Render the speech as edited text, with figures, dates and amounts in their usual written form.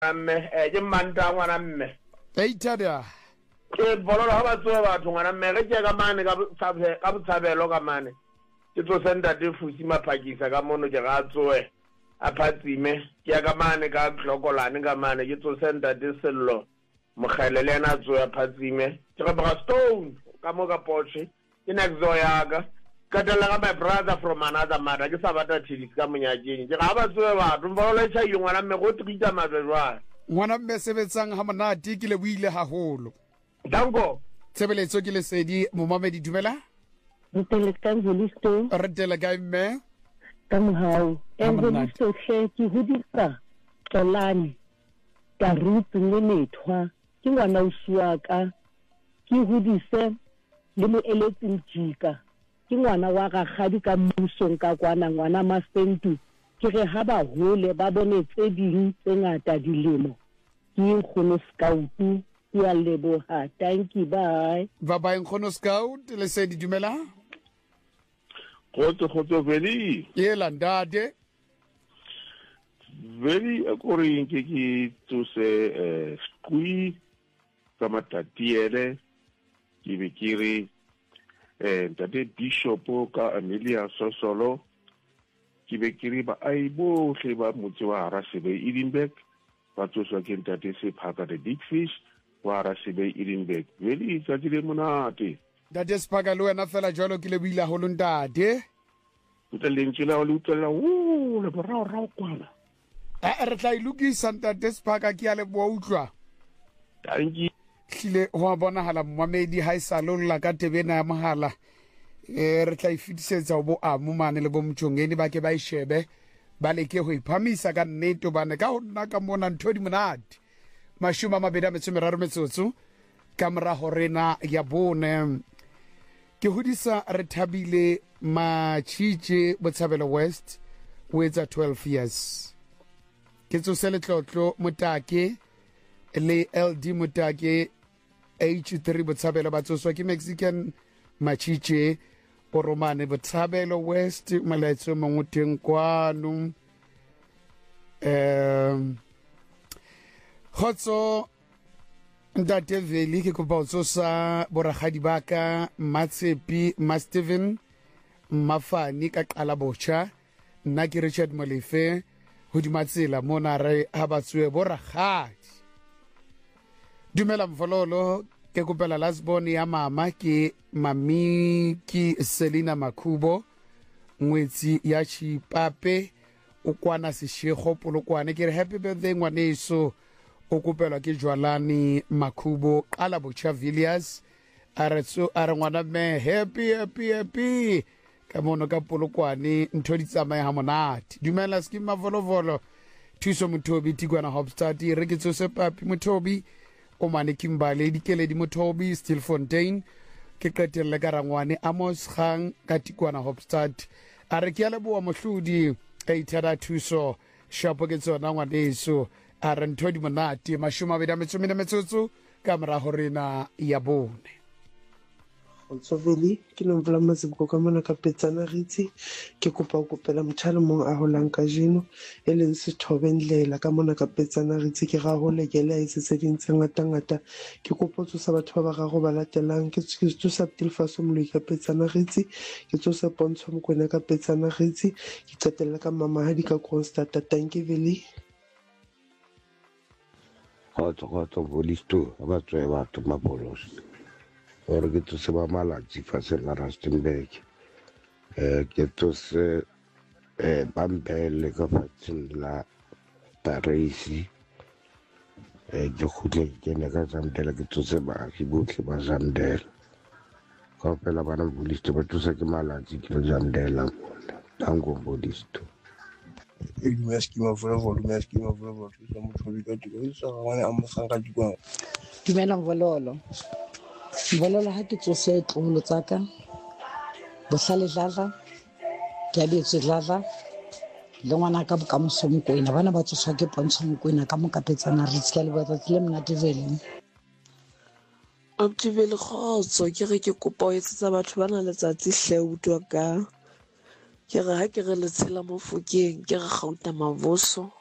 mme ke manta ngwana mme eitada ke bololo ha ba tsoa batho ngwana mme ke ka mane ka botshabelo ka mane ke tlo senda te fusi maphakisa ka mono ke ga tsoe a phatsime ke ka mane ka hlokolane ka mane ke tlo senda te sello moghelele na tsoe a phatsime ke ga ba stone ka mo ka poche ke nexo yaga katela ga my brother from another mother ke sa bata thilisi ka monyakeng ke ga ba tsoe batho bololo tsha yo ngwana mme go tikita majwa ngwana mme sebetsang ha monate ke le buile haholo danko tshebeletso ke lesedi momamedi dumela re tele ka mme ka mohau Velisto hle ke hodisa Xolani ka rutu le methwa ke ngwana usuaka ke hodise le mo eletseng jika ke ngwana wa gagadi ka mmusong ka kwana ngwana Masentu ke re ha ba hole ba bone tse ding tse ngata dilemo ke nkgono scout ya leboha thank you bye bye nkgono scout lesedi dumela khotso veli yela ndade veli akori ke tsose skui kama tatiele ke be kiri ntate bishop ka Amelia Sosolo ke be kiri ba ai bohle ba motse wa Harasebe Edinburgh ba tsoswa ke ntate Sephaka the big fish wa Harasebe Edinburgh veli tsatile monate ntate Sephaka le wena fela jalo ke le buile haholo ntate o tlentsela o le utlwela le borao kwana re tla ilukisa ntate Sephaka ke ya le bua utlwa thank you hlile ho bonahala mmamedi ha isalolla ka tebena ya mohala re tla ifitisetsa ho bo amumane le bo mtjongeni ba ke ba ishebe ba leke ho iphamisa ka nnete bane ka hona ka mona ntho di monate mashuma mabeda metso metsotso kamera horena ya bone ke hodisa re thabile Machije Botshabelo West o etsa 12 years ke tsosele tlotlo Motake le LD Motake H3 Botshabelo ba tsoswa ke Mexican Machije o Romane Botshabelo West malaitso manguteng kwano khotso ntate Veli ke kopa o tsosa boragadi baka Matsepi Steven Mafani ka qala botjha nna ke Richard Molefe hodimatsela mona re ha batswe boragadi dumela mfololo ke kopela lasbon ya mama ke Mamiki Selina Makhubo ngwetsi ya Chipape o kwana seshego polokwane ke re happy birthday ngwaneso o kopelwa ke Jwalani Makhubo qala botjha Villiers are ngwana me happy ka mono ka polokwane ntho di tsamaya ha monate dumela skima volovolo thuso Mothobi Tigwana Hopstad re ke tsose papi Mothobi o mane Kimbale dikeledi Mothobi Stillfontein ke qetelle ka rangwane Amos Khang ka Tigwana Hopstad are ke ya leboa mohlodi a ithada thuso shapo ke tsona ngwaneso a re ntho di monate mashuma beda metsotso ka mora horena ya bone Veli ke no mvula mazibuko ka mona ka Petsana Ritsi ke kopa o kopela motho le mong a holang ka jeno e leng Sethobe Ndlela ka mona ka Petsana Ritsi ke ga hole ke la ise ding tse ngata ke kopa tsosa batho ba gago ba latelang ke tsosa Tilfaso Moloi ka Petsana Ritsi ke tsosa Pontsho Mokwena ka Petsana Ritsi ke tsetela ka Mama Hadi ka Kronstadt thank you Veli khotso Volisto abatswe batho mapolos or ke tsose ba malatsi fasela Rustenburg ke tsose Bambele ka fatsing la Tarisi ke khutle ke ne ka Zandela ke tsose ba ke botle ba Zandela ka pela bana Volisto ba tsose ke malatsi ke Zandela tango Volisto dumela vololo ha ke tsose tlolo tsaka bohlale dlala ke a betse dlala le ngwana ka bokamoso Mokwena bana ba tsoswa ke Pontsho Mokwena ka Mokapetsana Ritsi ka le batsatsi le monate Veli Optivele khotso ke re ke kopa o etsetsa batho bana letsatsi hleuto ka ke re ha ke re le tshela mo Fokeng ke re gauta Mavoso